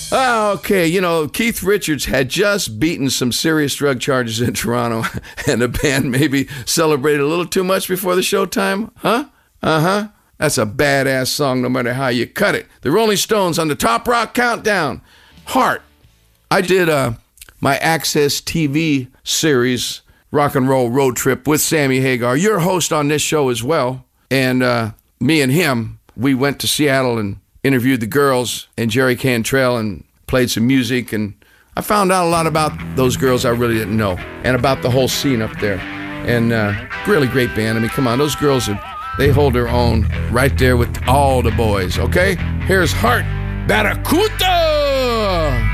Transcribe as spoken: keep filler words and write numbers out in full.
Oh, okay, you know, Keith Richards had just beaten some serious drug charges in Toronto, and the band maybe celebrated a little too much before the showtime, huh? Uh-huh. That's a badass song no matter how you cut it. The Rolling Stones on the Top Rock Countdown. Heart. I did uh, my Access T V series, Rock and Roll Road Trip, with Sammy Hagar, your host on this show as well. And uh, me and him, we went to Seattle and interviewed the girls and Jerry Cantrell and played some music, and I found out a lot about those girls I really didn't know, and about the whole scene up there. And uh, really great band. I mean, come on, those girls, are, they hold their own right there with all the boys, okay? Here's Heart, Barracuda!